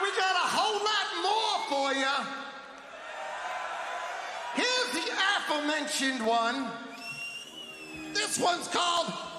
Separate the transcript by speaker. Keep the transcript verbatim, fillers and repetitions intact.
Speaker 1: we got a whole lot more for you. Here's the aforementioned one. This one's called